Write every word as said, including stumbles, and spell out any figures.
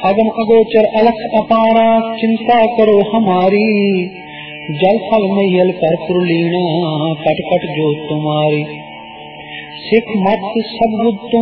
अगम अगोचर अलख अपारा चिंता करो हमारी। जल थल मैयल कर पुरलीना कट कट जो तुम्हारी। सिख मत सब बुद्धों